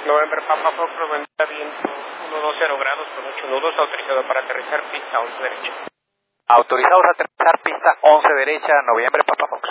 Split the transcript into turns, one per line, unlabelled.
November Papa Fox, promesa viento 120 grados con 8 nudos, autorizado para aterrizar pista 11 derecha.
Autorizados a aterrizar pista 11 derecha, November Papa Fox.